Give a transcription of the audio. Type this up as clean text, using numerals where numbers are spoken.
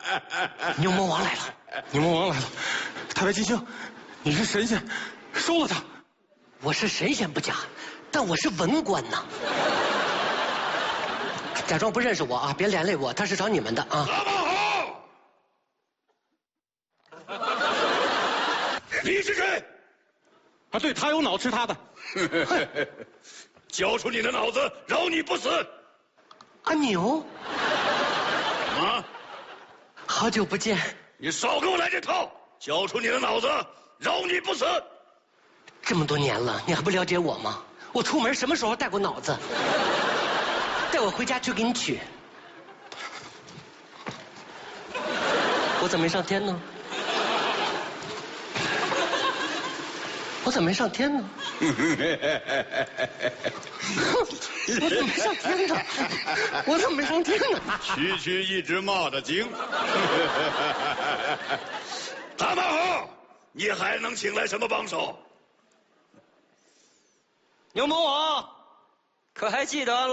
牛魔王来了， 牛魔王来了！太白金星，你是神仙，收了他。 我是神仙不假，但我是文官呐。假装不认识我啊，别连累我，他是找你们的啊。 阿妈好！你是谁？ 啊，对他有脑吃他的。 交出你的脑子，饶你不死！ 阿牛， 啊！ 好久不见。 你少给我来这套！交出你的脑子，饶你不死！ 这么多年了，你还不了解我吗？我出门什么时候带过脑子？带我回家去给你取。我怎么没上天呢？我怎么没上天呢？我怎么没上天呢？我怎么没上天呢？ 区区一只蚂蚱精。大马好，你还能请来什么帮手？ 牛魔王，可还记得